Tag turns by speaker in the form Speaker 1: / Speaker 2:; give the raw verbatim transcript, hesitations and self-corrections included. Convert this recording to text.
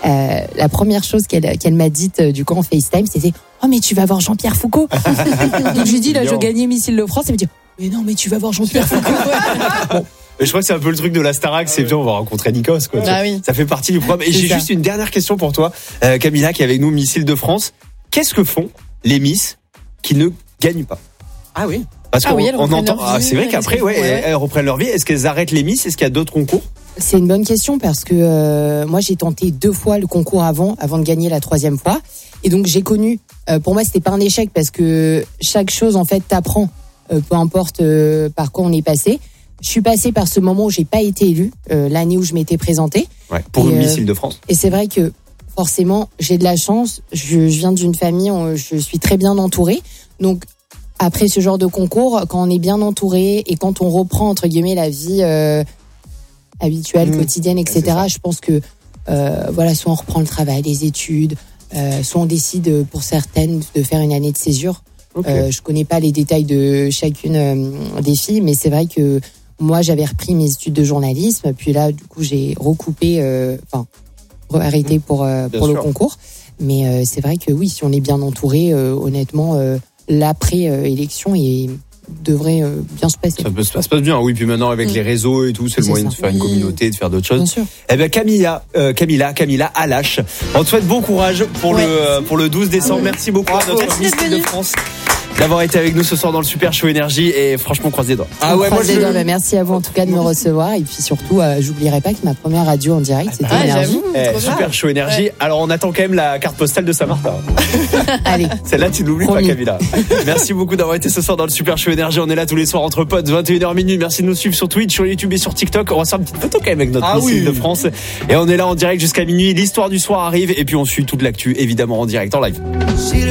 Speaker 1: Euh, la première chose qu'elle, qu'elle m'a dite euh, du coup en FaceTime, c'était « Oh mais tu vas voir Jean-Pierre Foucault !» Donc je lui dis « Là, je gagnais Missile de France. » Elle me dit « Mais non, mais tu vas voir Jean-Pierre Foucault. » Bon.
Speaker 2: Et je crois que c'est un peu le truc de la Starac, c'est bien, on va rencontrer Nikos, quoi.
Speaker 3: Ah oui.
Speaker 2: Ça fait partie du programme. Et
Speaker 1: C'est
Speaker 2: j'ai
Speaker 1: ça.
Speaker 2: juste une dernière question pour toi, euh, Camilla, qui est avec nous, Missile de France. Qu'est-ce que font les Miss qui ne gagnent pas?
Speaker 3: Ah oui.
Speaker 2: Parce
Speaker 3: Ah
Speaker 2: qu'on
Speaker 3: oui, elles
Speaker 2: on
Speaker 3: reprennent
Speaker 2: entend,
Speaker 3: leur
Speaker 2: ah,
Speaker 3: vie,
Speaker 2: c'est vrai
Speaker 3: elles
Speaker 2: qu'après,
Speaker 3: font-
Speaker 2: ouais,
Speaker 3: ouais.
Speaker 2: elles reprennent leur vie. Est-ce qu'elles arrêtent les Miss? Est-ce qu'il y a d'autres concours?
Speaker 1: C'est une bonne question parce que euh, moi j'ai tenté deux fois le concours avant, avant de gagner la troisième fois. Et donc j'ai connu, euh, pour moi c'était pas un échec parce que chaque chose en fait t'apprend, euh, peu importe euh, par quoi on est passé. Je suis passée par ce moment où j'ai pas été élue, euh, l'année où je m'étais présentée.
Speaker 2: Ouais, pour
Speaker 1: Et,
Speaker 2: une
Speaker 1: euh,
Speaker 2: Missile de France.
Speaker 1: Et c'est vrai que forcément j'ai de la chance. Je, je viens d'une famille, où je suis très bien entourée. Donc après ce genre de concours, quand on est bien entouré et quand on reprend entre guillemets la vie euh, habituelle,
Speaker 2: Mmh.
Speaker 1: quotidienne, et cetera. Je pense que euh, voilà, soit on reprend le travail, les études, euh, soit on décide pour certaines de faire une année de césure.
Speaker 2: Okay.
Speaker 1: Euh, je connais pas les détails de chacune euh, des filles, mais c'est vrai que moi j'avais repris mes études de journalisme, puis là du coup j'ai recoupé, enfin euh, arrêté pour euh, pour
Speaker 2: sûr.
Speaker 1: le concours. Mais euh, c'est vrai que oui, si on est bien entouré, euh, honnêtement, euh, l'après euh, élection est devrait euh, bien se passer.
Speaker 2: Ça, peut, ça se passe bien, oui. Puis maintenant, avec
Speaker 1: Mm.
Speaker 2: les réseaux et tout, c'est le
Speaker 1: C'est
Speaker 2: moyen
Speaker 1: ça.
Speaker 2: de se faire une
Speaker 3: Oui.
Speaker 2: communauté, de faire d'autres choses.
Speaker 1: Bien sûr.
Speaker 2: Eh bien, Camilla, euh, Camilla, Camilla, Alache. On te souhaite bon courage pour
Speaker 3: Ouais.
Speaker 2: le euh, pour le douze décembre. Merci beaucoup à notre
Speaker 3: Merci
Speaker 2: Miss
Speaker 3: d'être
Speaker 2: de
Speaker 3: venue.
Speaker 2: France d'avoir été avec nous ce soir dans le Super Show Énergie et franchement, croise les doigts.
Speaker 1: Ah ouais, moi je... doigts, bah, merci à vous en tout cas de me recevoir et puis surtout, euh, j'oublierai pas que ma première radio en direct c'était
Speaker 3: Ah,
Speaker 1: Énergie.
Speaker 3: j'avoue.
Speaker 2: Eh,
Speaker 3: Trop bien.
Speaker 2: Super Show Énergie.
Speaker 3: Ouais.
Speaker 2: Alors, on attend quand même la carte postale de Saint-Martin.
Speaker 1: Allez,
Speaker 2: Celle-là, tu n'oublies pas,
Speaker 1: Promis.
Speaker 2: Camilla. Merci beaucoup d'avoir été ce soir dans le Super Show Énergie. On est là tous les soirs entre potes, vingt et une heures minuit. Merci de nous suivre sur Twitch, sur YouTube et sur TikTok. On va se faire une petite photo quand même avec notre
Speaker 4: Ah
Speaker 2: Missile
Speaker 4: oui.
Speaker 2: de France. Et on est là en direct jusqu'à minuit. L'histoire du soir arrive et puis on suit toute l'actu, évidemment, en direct, en live.